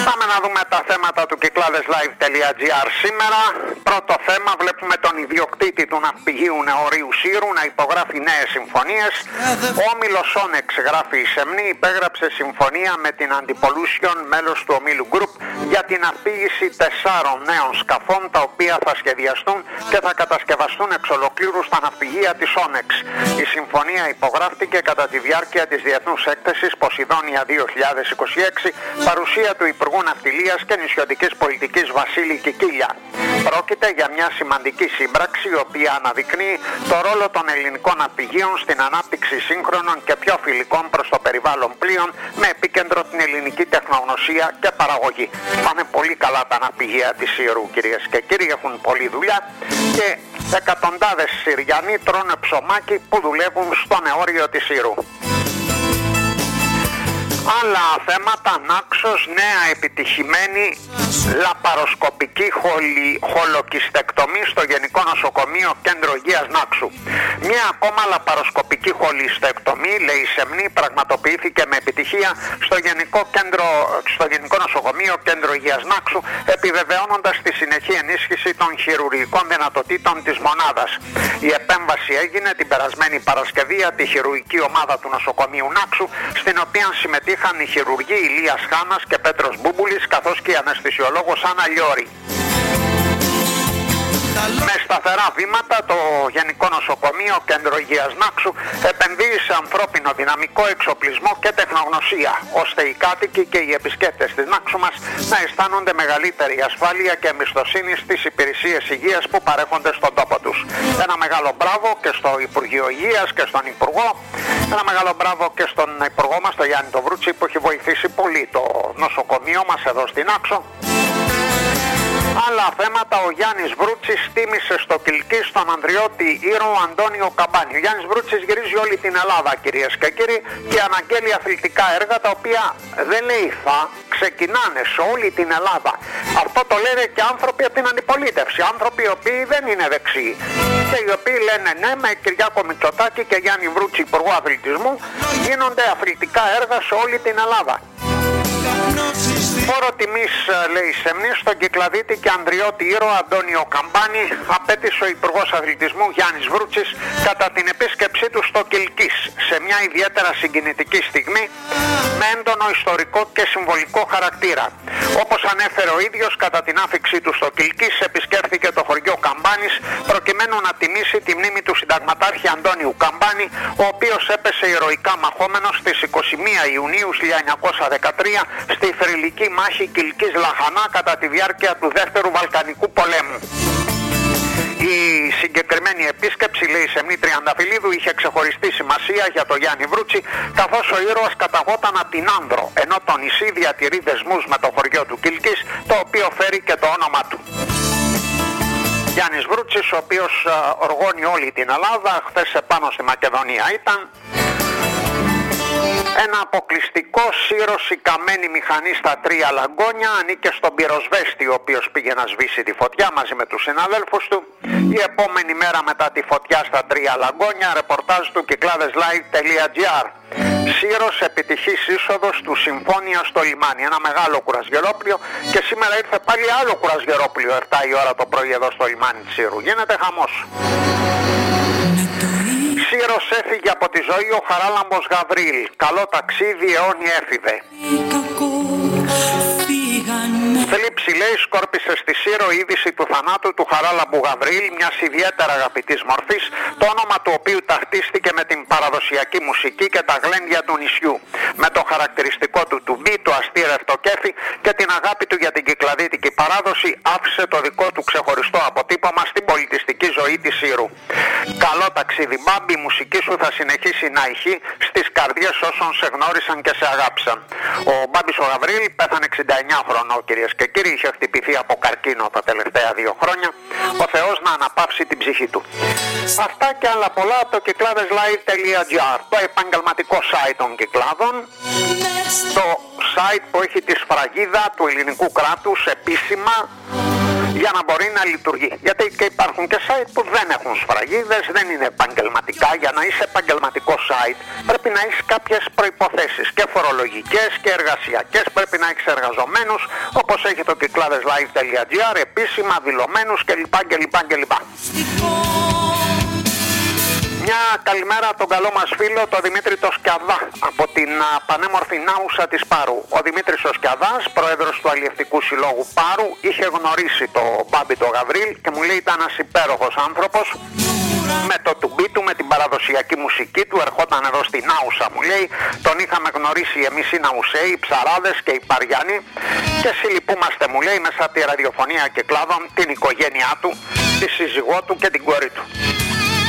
Πάμε να δούμε τα θέματα του κυκλάδεσlive.gr σήμερα. Πρώτο θέμα, βλέπουμε τον ιδιοκτήτη του ναυπηγείου Νεορίου Σύρου να υπογράφει νέες συμφωνίες. Ο όμιλος Onyx, γράφει η Σεμνή, υπέγραψε συμφωνία με την Antipollution, μέλος του ομίλου Group, για την αφήγηση 4 νέων σκαφών, τα οποία θα σχεδιαστούν και θα κατασκευαστούν εξ ολοκλήρου στα ναυπηγεία της Onyx. Η συμφωνία υπογράφτηκε κατά τη διάρκεια της Διεθνούς Έκθεσης Ποσειδόνια 2026, παρουσία του Υπουργού Ναυτιλίας και Νησιωτικής Πολιτικής Βασίλη Κικίλια. Πρόκειται για μια σημαντική σύμπραξη, η οποία αναδεικνύει το ρόλο των ελληνικών ναυπηγείων στην ανάπτυξη σύγχρονων και πιο φιλικών προς το περιβάλλον πλοίων, με επίκεντρο την ελληνική τεχνογνωσία και παραγωγή. Πάνε πολύ καλά τα ναυπηγεία της Σύρου, κυρίες και κύριοι, έχουν πολλή δουλειά και εκατοντάδες Συριανοί τρώνε ψωμάκι που δουλεύουν στο νεόριο της Σύρου. Άλλα θέματα, Νάξος, νέα επιτυχημένη λαπαροσκοπική χολοκυστεκτομή στο Γενικό Νοσοκομείο Κέντρο Υγείας Νάξου. Μια ακόμα λαπαροσκοπική χολυστεκτομή, λέει η Σεμνή, πραγματοποιήθηκε με επιτυχία στο Γενικό Νοσοκομείο Κέντρο Υγείας Νάξου, επιβεβαιώνοντας τη συνεχή ενίσχυση των χειρουργικών δυνατοτήτων της μονάδας. Η επέμβαση έγινε την περασμένη Παρασκευή από τη χειρουργική ομάδα του νοσοκομείου Νάξου, στην οποία συμμετείχαν οι χειρουργοί Ηλίας Χάνας και Πέτρος Μπούμπουλης, καθώς και η αναισθησιολόγος Άννα Λιώρη. Με σταθερά βήματα, το Γενικό Νοσοκομείο Κέντρο Υγείας Νάξου επενδύει σε ανθρώπινο δυναμικό, εξοπλισμό και τεχνογνωσία, ώστε οι κάτοικοι και οι επισκέπτες της Νάξου μας να αισθάνονται μεγαλύτερη ασφάλεια και εμπιστοσύνη στις υπηρεσίες υγείας που παρέχονται στον τόπο τους. Ένα μεγάλο μπράβο και στο Υπουργείο Υγείας και στον Υπουργό. Ένα μεγάλο μπράβο και στον Υπουργό μας, τον Γιάννη τον Βρούτσι, που έχει βοηθήσει πολύ το νοσοκομείο μας εδώ στην Νάξο. Άλλα θέματα, ο Γιάννης Βρούτσης τίμησε στο Κιλκί στον ανδριώτη ήρωο Αντώνιο Καμπάνη. Ο Γιάννης Βρούτσης γυρίζει όλη την Ελλάδα, κυρίες και κύριοι, και αναγγέλει αθλητικά έργα, τα οποία δεν λέει θα ξεκινάνε σε όλη την Ελλάδα. Αυτό το λένε και άνθρωποι από την αντιπολίτευση, άνθρωποι οι οποίοι δεν είναι δεξιοί και οι οποίοι λένε ναι, με Κυριάκο Μητσοτάκη και Γιάννη Βρούτσι, Υπουργό Αθλητισμού, γίνονται αθλητικά έργα σε όλη την Ελλάδα. Φόρο τιμής, λέει η Σεμνή, στον Κυκλαδίτη και ανδριώτη ήρωα Αντώνιο Καμπάνη απέτησε ο Υπουργός Αθλητισμού Γιάννης Βρούτσης κατά την επίσκεψή του στο Κιλκής, σε μια ιδιαίτερα συγκινητική στιγμή με έντονο ιστορικό και συμβολικό χαρακτήρα. Όπως ανέφερε ο ίδιος, κατά την άφιξή του στο Κιλκής επισκέφθηκε το χωριό Καμπάνης προκειμένου να τιμήσει τη μνήμη του συνταγματάρχη Αντώνιου Καμπάνη, ο οποίος έπεσε ηρωικά μαχόμενος στις 21 Ιουνίου 1913 στη θρυλική μάχη Κιλκής Λαχανά κατά τη διάρκεια του Δεύτερου Βαλκανικού Πολέμου. Η συγκεκριμένη επίσκεψη, λέει η Σεμνή Τριανταφυλλίδου, είχε ξεχωριστή σημασία για τον Γιάννη Βρούτσι, καθώς ο ήρωας καταγόταν από την Άνδρο, ενώ το νησί διατηρεί δεσμούς με το χωριό του Κιλκής, το οποίο φέρει και το όνομα του. Γιάννης Βρούτσης, ο οποίος οργώνει όλη την Ελλάδα, χθες επάνω στη Μακεδονία ήταν. Ένα αποκλειστικό σύρωση καμένη μηχανή στα 3 Λαγκόνια, ανήκε στον πυροσβέστη, ο οποίος πήγε να σβήσει τη φωτιά μαζί με τους συναδέλφους του. Η επόμενη μέρα μετά τη φωτιά στα 3 Λαγκόνια, ρεπορτάζ του κυκλάδεσlive.gr. Σύρος, επιτυχής είσοδος του Συμφώνια στο λιμάνι. Ένα μεγάλο κουρασγερόπλιο, και σήμερα ήρθε πάλι άλλο κουρασγερόπλιο 7 η ώρα το πρωί εδώ στο λιμάνι της Σύρου. Γίνεται χαμός. Σύρος έφυγε από τη ζωή ο Χαράλαμπος Γαβρίλ. Καλό ταξίδι, αιώνιοι έφηβε. Θλίψη, λέει, σκόρπισε στη Σύρο η είδηση του θανάτου του Χαράλαμπου Γαβρίλ, μιας ιδιαίτερα αγαπητής μορφής, το όνομα του οποίου ταυτίστηκε με την παραδοσιακή μουσική και τα γλέντια του νησιού, με το χαρακτηριστικό του τουμπί, το αστήρευτο κέφι και την αγάπη του για την κυκλαδίτικη παράδοση, άφησε το δικό του ξεχωριστό αποτύπωμα στην πολιτιστική ζωή της Σύρου. Καλό ταξίδι, Μπάμπη, η μουσική σου θα συνεχίσει να ηχεί στις καρδιές όσων σε γνώρισαν και σε αγάπησαν. Ο Μπάμπης ο Γαβρίλ πέθανε 69 χρονών, κυρίες και κύριοι, είχε χτυπηθεί από καρκίνο τα τελευταία 2 χρόνια. Ο Θεός να αναπαύσει την ψυχή του. Αυτά και άλλα πολλά από το κυκλάδεσlive.gr, το επαγγελματικό site των κυκλάδων, το site που έχει τη σφραγίδα του ελληνικού κράτους επίσημα για να μπορεί να λειτουργεί. Γιατί και υπάρχουν και site που δεν έχουν σφραγίδες, δεν είναι επαγγελματικά. Για να είσαι επαγγελματικό site πρέπει να έχεις κάποιες προϋποθέσεις και φορολογικές και εργασιακές. Πρέπει να έχεις εργαζομένους όπως έχει το κυκλάδεσlive.gr, επίσημα δηλωμένους κλπ. Μια καλημέρα τον καλό μας φίλο, τον Δημήτρη το Σκιαδά, από την πανέμορφη Νάουσα της Πάρου. Ο Δημήτρης ο Σκιαδάς, πρόεδρος του Αλλιευτικού Συλλόγου Πάρου, είχε γνωρίσει το Μπάμπη το Γαβρίλ και μου λέει ήταν ένας υπέροχος άνθρωπος. Με το τουμπί του, με την παραδοσιακή μουσική του, ερχόταν εδώ στη Νάουσα, μου λέει. Τον είχαμε γνωρίσει εμείς οι Ναουσαίοι, οι Ψαράδες και οι Παριάνοι. Και συλληπούμαστε, μου λέει, μέσα από τη ραδιοφωνία και κλάδων την οικογένειά του, τη σύζυγό του και την κόρη του.